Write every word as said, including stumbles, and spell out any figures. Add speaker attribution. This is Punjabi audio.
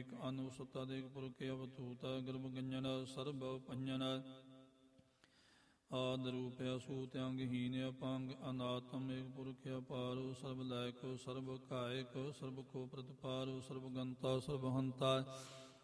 Speaker 1: ਏਕ ਅਨੁਸਤਾ ਦੇਖ ਪੁਰਖ ਅਵਤੂਤ ਗਰਭ ਗੰਜਨ ਸਰਬ ਪੰਜਨ ਆਦ ਰੂਪ ਅਸੂਤ ਅੰਗਹੀਨ ਅਪੰਗ ਅਨਾਤਮ ਏਕ ਪੁਰਖ ਅਪਾਰੋ ਸਰਬ ਲਾਇਕ ਸਰਬ ਕਾਇਕ ਸਰਬ ਕੋ ਪ੍ਰਤਪਾਰੋ ਸਰਬ ਗੰਤਾ ਸਰਬ ਹੰਤਾ